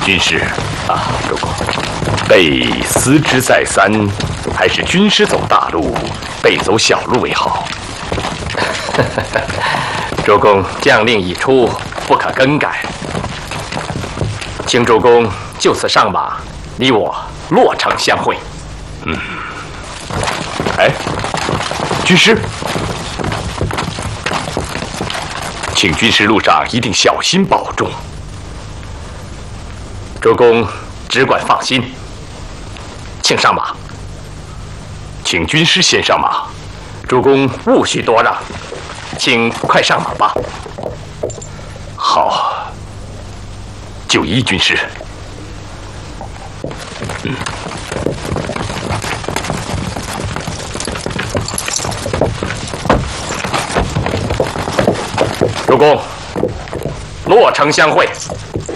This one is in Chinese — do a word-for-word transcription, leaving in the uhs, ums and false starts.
军师啊，主公，备思之再三，还是军师走大路，备走小路为好。 主公，将令已出，不可更改。请主公就此上马，你我洛城相会。 嗯。哎，军师，请军师路上一定小心保重。 主公只管放心，请上马。 请军师先上马。 主公勿需多让，请快上马吧。 好，就依军师。嗯。 主公，洛城相会。